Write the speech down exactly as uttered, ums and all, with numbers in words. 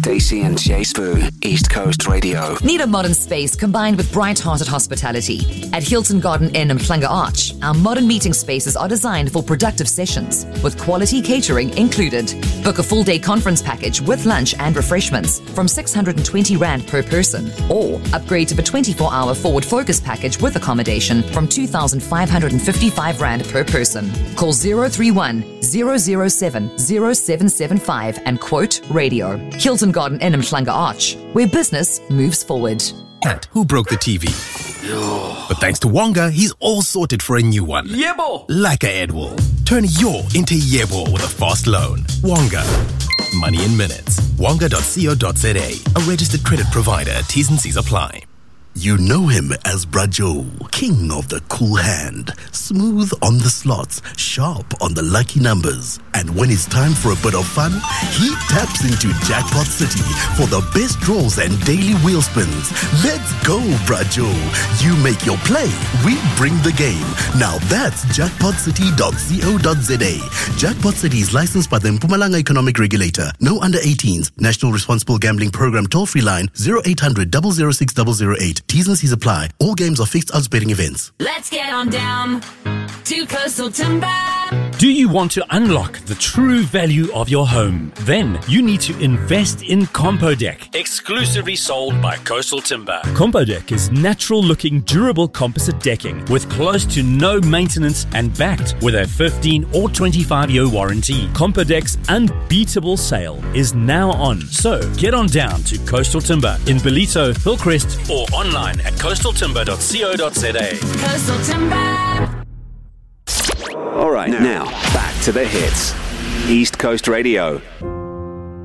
Stacey and Jay Spoo, East Coast Radio. Need a modern space combined with bright-hearted hospitality? At Hilton Garden Inn and Mhlanga Arch, our modern meeting spaces are designed for productive sessions, with quality catering included. Book a full-day conference package with lunch and refreshments from six hundred twenty rand per person, or upgrade to the twenty-four hour forward focus package with accommodation from two thousand five hundred fifty-five rand per person. Call zero three one, zero zero seven, zero seven seven five and quote radio. Hilton Garden Inn and Mhlanga Arch, where business moves forward. And who broke the T V? But thanks to Wonga, he's all sorted for a new one. Yebo! Like a Edwall. Turn your into Yebo with a fast loan. Wonga. Money in minutes. Wonga dot co dot za. A registered credit provider. T's and C's apply. You know him as Brajo, king of the cool hand, smooth on the slots, sharp on the lucky numbers. And when it's time for a bit of fun, he taps into Jackpot City for the best draws and daily wheel spins. Let's go, Brajo. You make your play, we bring the game. Now that's jackpot city dot co dot za. Jackpot City is licensed by the Mpumalanga Economic Regulator. No under eighteens. National Responsible Gambling Program toll-free line zero eight hundred, double oh six, double oh eight. T's and C's apply. All games are fixed odds betting events. Let's get on down to Coastal Timber. Do you want to unlock the true value of your home? Then you need to invest in Compodeck, exclusively sold by Coastal Timber. Compodeck is natural-looking, durable composite decking with close to no maintenance and backed with a fifteen or twenty-five year warranty. Compodeck's unbeatable sale is now on. So get on down to Coastal Timber in Bellito, Hillcrest, or online at coastal timber dot co dot za. Coastal Timber. All right, now, back to the hits. East Coast Radio.